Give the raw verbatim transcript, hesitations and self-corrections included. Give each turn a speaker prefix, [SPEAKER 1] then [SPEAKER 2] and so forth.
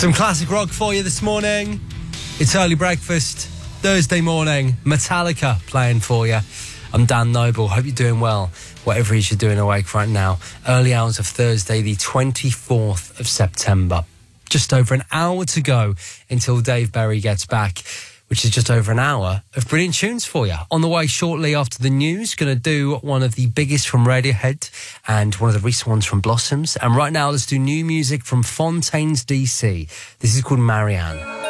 [SPEAKER 1] Some classic rock for you this morning. It's early breakfast, Thursday morning. Metallica playing for you. I'm Dan Noble. Hope you're doing well, whatever it is you're doing awake right now. Early hours of Thursday, the twenty-fourth of September. Just over an hour to go until Dave Berry gets back, which is just over an hour of brilliant tunes for you. On the way shortly after the news, going to do one of the biggest from Radiohead and one of the recent ones from Blossoms. And right now, let's do new music from Fontaines D C. This is called Marianne.